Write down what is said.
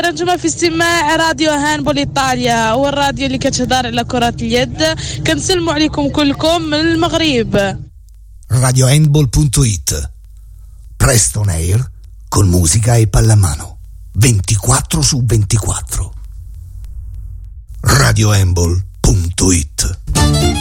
رنجمة في استماع راديو هاندبول إيطاليا، والراديو اللي كتهضر على كرة اليد. كنسلموا عليكم كلكم من المغرب. radiohandball.it, presto on air con musica e pallamano 24/24. radiohandball.it